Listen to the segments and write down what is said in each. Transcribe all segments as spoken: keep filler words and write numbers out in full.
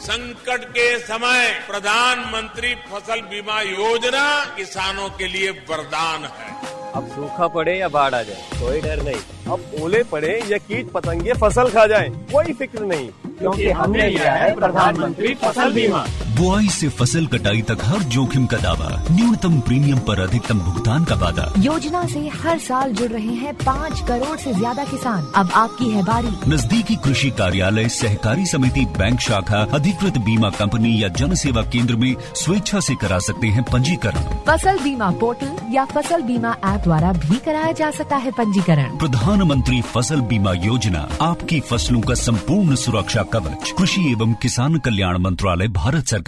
संकट के समय प्रधानमंत्री फसल बीमा योजना किसानों के लिए वरदान है। अब सूखा पड़े या बाढ़ आ जाए कोई डर नहीं, अब ओले पड़े या कीट पतंगे फसल खा जाए कोई फिक्र नहीं, क्योंकि हमने लिया है प्रधानमंत्री फसल बीमा। बुआई से फसल कटाई तक हर जोखिम का दावा, न्यूनतम प्रीमियम पर अधिकतम भुगतान का वादा। योजना से हर साल जुड़ रहे हैं पाँच करोड़ से ज्यादा किसान। अब आपकी है बारी। नजदीकी कृषि कार्यालय, सहकारी समिति, बैंक शाखा, अधिकृत बीमा कंपनी या जन सेवा केंद्र में स्वेच्छा से करा सकते हैं पंजीकरण। फसल बीमा पोर्टल या फसल बीमा ऐप द्वारा भी कराया जा सकता है पंजीकरण। प्रधानमंत्री फसल बीमा योजना, आपकी फसलों का संपूर्ण सुरक्षा कवच। कृषि एवं किसान कल्याण मंत्रालय, भारत सरकार।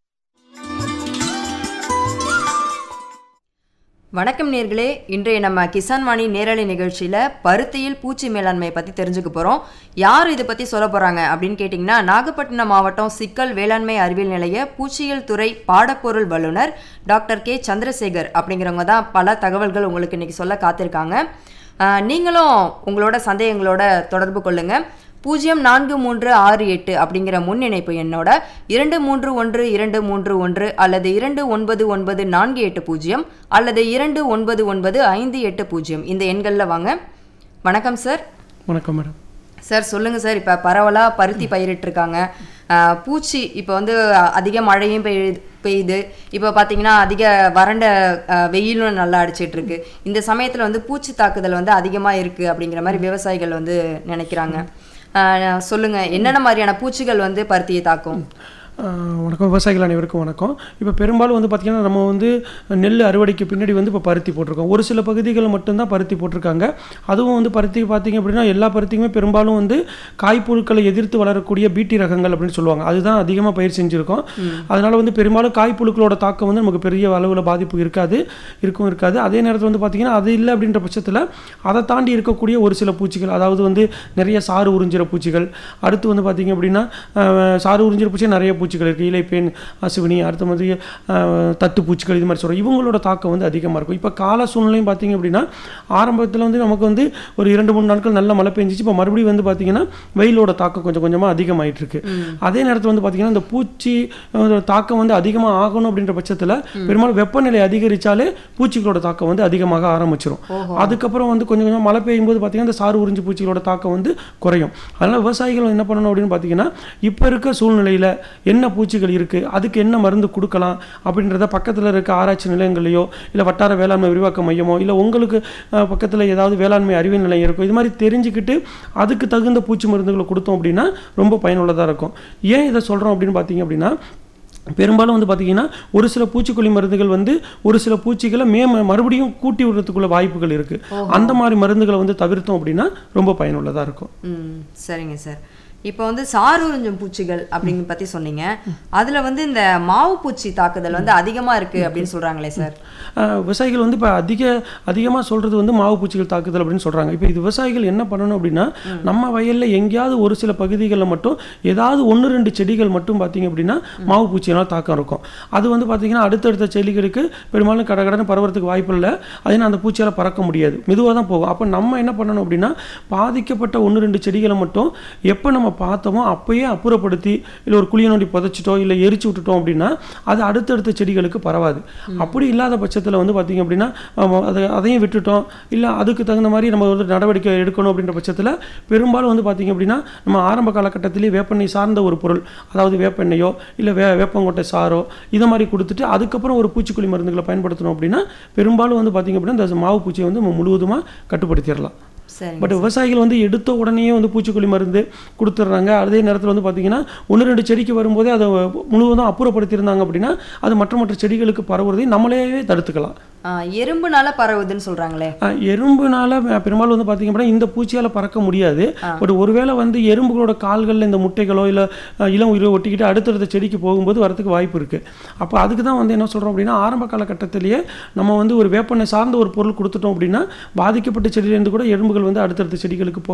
வணக்கம் நேர்களே, இன்றைய நம்ம கிசான் வாணி நேரலை நிகழ்ச்சியில் பருத்தியில் பூச்சி மேலாண்மை பற்றி தெரிஞ்சுக்க போகிறோம். யார் இதை பற்றி சொல்ல போகிறாங்க அப்படின்னு கேட்டிங்கன்னா, நாகப்பட்டினம் மாவட்டம் சிக்கல் வேளாண்மை அறிவியல் நிலைய பூச்சியியல் துறை பாடப்பொருள் வல்லுநர் டாக்டர் கே சந்திரசேகர் அப்படிங்கிறவங்க தான் பல தகவல்கள் உங்களுக்கு இன்றைக்கி சொல்ல காத்திருக்காங்க. நீங்களும் உங்களோட சந்தேகங்களோட தொடர்பு கொள்ளுங்கள். பூஜ்ஜியம் நான்கு மூன்று ஆறு எட்டு அப்படிங்கிற முன் இணைப்பு எண்ணோட இரண்டு மூன்று ஒன்று இரண்டு மூன்று ஒன்று அல்லது இரண்டு ஒன்பது ஒன்பது நான்கு எட்டு பூஜ்ஜியம் அல்லது இரண்டு ஒன்பது ஒன்பது ஐந்து எட்டு பூஜ்ஜியம் இந்த எண்களில் வாங்க. வணக்கம் சார். வணக்கம் மேடம். சார் சொல்லுங்கள் சார், இப்போ பரவலாக பருத்தி பயிரிட்டிருக்காங்க. பூச்சி இப்போ வந்து அதிக மழையும் பெய்யுது பெய்யுது இப்போ பார்த்தீங்கன்னா அதிக வறண்ட வெயிலும் நல்லா அடிச்சிட்ருக்கு. இந்த சமயத்தில் வந்து பூச்சி தாக்குதல் வந்து அதிகமாக இருக்குது அப்படிங்கிற மாதிரி விவசாயிகள் வந்து நினைக்கிறாங்க. சொல்லுங்கள், என்னென்ன மாதிரியான பூச்சிகள் வந்து பருத்தியை தாக்கும்? வணக்கம் விவசாயிகள் அனைவருக்கும் வணக்கம். இப்போ பெரும்பாலும் வந்து பார்த்திங்கன்னா நம்ம வந்து நெல் அறுவடைக்கு பின்னாடி வந்து இப்போ பருத்தி போட்டிருக்கோம். ஒரு சில பகுதிகளில் மட்டும்தான் பருத்தி போட்டிருக்காங்க. அதுவும் வந்து பருத்தி பார்த்திங்க அப்படின்னா எல்லா பருத்திக்குமே பெரும்பாலும் வந்து காய்ப்புழுக்களை எதிர்த்து வளரக்கூடிய பீட்டி ரகங்கள் அப்படின்னு சொல்லுவாங்க, அதுதான் அதிகமாக பயிர் செஞ்சுருக்கோம். அதனால் வந்து பெரும்பாலும் காய்ப்புழுக்களோட தாக்கம் வந்து நமக்கு பெரிய அளவில் பாதிப்பு இருக்காது இருக்கும் இருக்காது அதே நேரத்தில் வந்து பார்த்திங்கன்னா அது இல்லை அப்படின்ற பட்சத்தில் அதை தாண்டி இருக்கக்கூடிய ஒரு சில பூச்சிகள், அதாவது வந்து நிறைய சாறு உறிஞ்சிற பூச்சிகள், அடுத்து வந்து பார்த்திங்க அப்படின்னா சாறு உறிஞ்சிற பூச்சி நிறைய பூச்சிகள் இருக்குது, இலைப்பேன், அசுவினி, அடுத்த மாதிரி தட்டு பூச்சிகள், இது மாதிரி சொல்கிறோம். இவங்களோட தாக்கம் வந்து அதிகமாக இருக்கும். இப்போ கால சூழ்நிலையும் பார்த்திங்க அப்படின்னா ஆரம்பத்தில் வந்து நமக்கு வந்து ஒரு இரண்டு மூணு நாட்கள் நல்ல மழை பெஞ்சிச்சு. இப்போ மறுபடியும் வந்து பார்த்திங்கன்னா வெயிலோட தாக்கம் கொஞ்சம் கொஞ்சமாக அதிகமாகிட்டு இருக்கு. அதே நேரத்தில் வந்து பார்த்திங்கன்னா இந்த பூச்சி தாக்கம் வந்து அதிகமாக ஆகணும் அப்படின்ற பட்சத்தில் பெரும்பாலும் வெப்பநிலை அதிகரித்தாலே பூச்சிகளோட தாக்கம் வந்து அதிகமாக ஆரம்பிச்சிடும். அதுக்கப்புறம் வந்து கொஞ்சம் கொஞ்சம் மழை பெய்யும் போது பார்த்திங்கன்னா இந்த சாறு உறிஞ்சி பூச்சிகளோட தாக்கம் வந்து குறையும். அதனால் விவசாயிகள் என்ன பண்ணணும் அப்படின்னு பார்த்திங்கன்னா இப்போ இருக்க சூழ்நிலையில் என்ன பூச்சிகள் இருக்குது, அதுக்கு என்ன மருந்து கொடுக்கலாம் அப்படின்றத பக்கத்தில் இருக்க ஆராய்ச்சி நிலையங்களையோ இல்லை வட்டார வேளாண்மை விரிவாக்க மையமோ இல்லை உங்களுக்கு பக்கத்தில் ஏதாவது வேளாண்மை அறிவியல் நிலையம் இருக்கும், இது மாதிரி தெரிஞ்சுக்கிட்டு அதுக்கு தகுந்த பூச்சி மருந்துகளை கொடுத்தோம் அப்படின்னா ரொம்ப பயனுள்ளதாக இருக்கும். ஏன் இதை சொல்கிறோம் அப்படின்னு பார்த்தீங்க அப்படின்னா, பெரும்பாலும் வந்து பார்த்திங்கன்னா ஒரு சில பூச்சிக்கொல்லி மருந்துகள் வந்து ஒரு சில பூச்சிகளை மே மறுபடியும் கூட்டி விடுறதுக்குள்ள வாய்ப்புகள் இருக்குது. அந்த மாதிரி மருந்துகளை வந்து தவிர்த்தோம் அப்படின்னா ரொம்ப பயனுள்ளதாக இருக்கும். சரிங்க சார். இப்போ வந்து சாறு உறிஞ்சும் பூச்சிகள் அப்படின்னு பற்றி சொன்னீங்க, அதில் வந்து இந்த மாவு பூச்சி தாக்குதல் வந்து அதிகமாக இருக்குது அப்படின்னு சொல்கிறாங்களே சார். விவசாயிகள் வந்து இப்போ அதிக அதிகமாக சொல்கிறது வந்து மாவு பூச்சிகள் தாக்குதல் அப்படின்னு சொல்கிறாங்க. இப்போ இது விவசாயிகள் என்ன பண்ணணும் அப்படின்னா, நம்ம வயலில் எங்கேயாவது ஒரு சில பகுதிகளில் மட்டும் ஏதாவது ஒன்று ரெண்டு செடிகள் மட்டும் பார்த்திங்க அப்படின்னா மாவு பூச்சியினால் தாக்கம் இருக்கும். அது வந்து பார்த்திங்கன்னா அடுத்தடுத்த செடிகளுக்கு பெரும்பாலும் கடகடன்னு பரவறதுக்கு வாய்ப்பு இல்லை. அதே அந்த பூச்சியால் பறக்க முடியாது, மெதுவாக தான் போகும். அப்போ நம்ம என்ன பண்ணணும் அப்படின்னா, பாதிக்கப்பட்ட ஒன்று ரெண்டு செடிகளை மட்டும் எப்போ நம்ம பார்த்தோமோ அப்பயே அப்புறப்படுத்தி இல்லை ஒரு குழியை நோண்டி புதைச்சிட்டோ இல்லை எரிச்சு விட்டுட்டோம் அப்படின்னா அது அடுத்தடுத்த செடிகளுக்கு பரவாது. அப்படி இல்லாத பட்சத்தில் வந்து பார்த்திங்க அப்படின்னா அதை அதையும் விட்டுட்டோம் இல்லை அதுக்கு தகுந்த மாதிரி நம்ம ஒரு நடவடிக்கை எடுக்கணும் அப்படின்ற பட்சத்தில் பெரும்பாலும் வந்து பார்த்திங்க அப்படின்னா நம்ம ஆரம்ப காலகட்டத்திலேயே வேப்பெண்ணெய் சார்ந்த ஒரு பொருள், அதாவது வேப்பெண்ணெயோ இல்லை வே வேப்பங்கொட்டை சாரோ இதை மாதிரி கொடுத்துட்டு அதுக்கப்புறம் ஒரு பூச்சிக்கொல்லி மருந்துகளை பயன்படுத்தணும் அப்படின்னா பெரும்பாலும் வந்து பார்த்திங்க அப்படின்னா இந்த மாவு பூச்சியை வந்து முழுவதுமாக கட்டுப்படுத்திடலாம். பட் விவசாயிகள் வந்து எடுத்த உடனே வந்து பூச்சிக்கொல்லி மருந்து கொடுத்துட்றாங்க. அதே நேரத்தில் வந்து பார்த்தீங்கன்னா ஒன்று ரெண்டு செடிக்கு வரும்போதே அதை முழுவதும் அப்புறப்படுத்தியிருந்தாங்க அப்படின்னா அது மற்ற மற்ற செடிகளுக்கு பரவுறதையும் நம்மளே தடுத்துக்கலாம். எறும்புனால பரவுதுன்னு சொல்றாங்களே, எறும்புனால பெரும்பாலும் வந்து பார்த்தீங்க அப்படின்னா இந்த பூச்சியால் பறக்க முடியாது. பட் ஒருவேளை வந்து எறும்புகளோட கால்களில் இந்த முட்டைகளோ இல்லை இளம் உயிரை ஒட்டிக்கிட்டு அடுத்தடுத்த செடிக்கு போகும்போது வரதுக்கு வாய்ப்பு இருக்குது. அப்போ அதுக்கு தான் வந்து என்ன சொல்கிறோம் அப்படின்னா, ஆரம்ப காலகட்டத்திலேயே நம்ம வந்து ஒரு வேப்பெண்ணெய் சார்ந்த ஒரு பொருள் கொடுத்துட்டோம் அப்படின்னா பாதிக்கப்பட்ட செடியிலேருந்து கூட எறும்புகள் வந்து அடுத்தடுத்த செடிகளுக்கு போக